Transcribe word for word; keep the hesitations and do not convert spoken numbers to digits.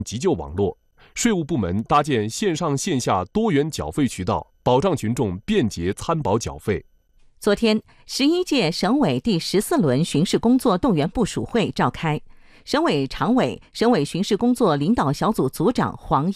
急救网络。税务部门搭建线上线下多元缴费渠道，保障群众便捷参保缴费。 昨天，十一届省委第十四轮巡视工作动员部署会召开，省委常委、省委巡视工作领导小组组长黄